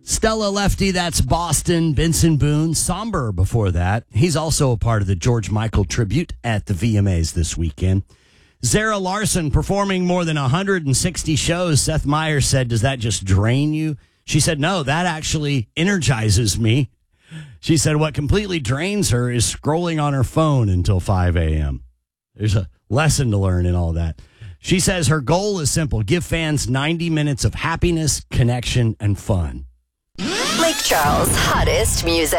Stella Lefty, that's Boston. Benson Boone, somber before that. He's also a part of the George Michael tribute at the VMAs this weekend. Zara Larson performing more than 160 shows. Seth Meyers said, does that just drain you? She said, no, that actually energizes me. She said what completely drains her is scrolling on her phone until 5 a.m. There's a lesson to learn in all that. She says her goal is simple. Give fans 90 minutes of happiness, connection, and fun. Lake Charles' hottest music.